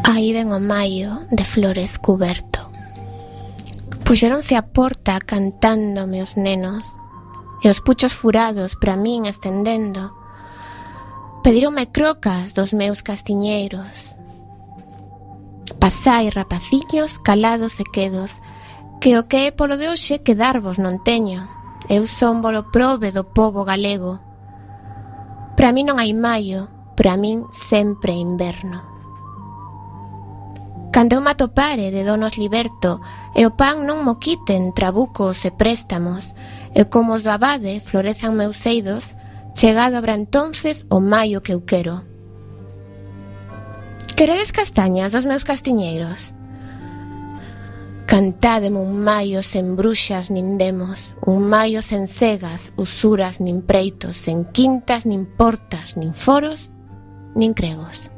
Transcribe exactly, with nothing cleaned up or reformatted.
Aí ven o maio de flores cuberto. Puxeronse a porta cantándome os nenos, e os puchos furados para min estendendo. Pedironme crocas dos meus castiñeiros. Pasai, rapaciños, calados e quedos, que o que é polo de hoxe quedarvos non teño. Eu son bolo probe do pobo galego. Para min non hai maio, para min sempre inverno. Cando eu me atopare de donos liberto, e o pan non mo quiten trabucos e préstamos, e como os do abade florezan meus eidos, chegado habrá entonces o maio que eu quero. Queredes castañas dos meus castiñeiros? Cantádeme un maio sen bruxas nin demos, un maio sen segas, usuras nin preitos, sen quintas nin portas, nin foros, nin cregos.